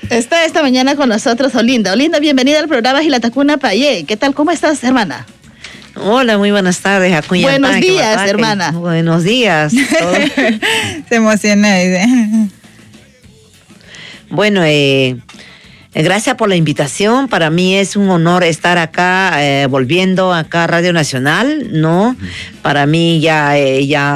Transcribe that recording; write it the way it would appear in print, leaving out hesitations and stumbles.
Está esta mañana con nosotros Olinda. Olinda, bienvenida al programa Gilatacuna Payé. ¿Qué tal? ¿Cómo estás, hermana? Hola, muy buenas tardes. Buenos días, hermana. Buenos días. Se emociona, dice. Bueno, gracias por la invitación. Para mí es un honor estar acá, volviendo acá a Radio Nacional, ¿no? Para mí ya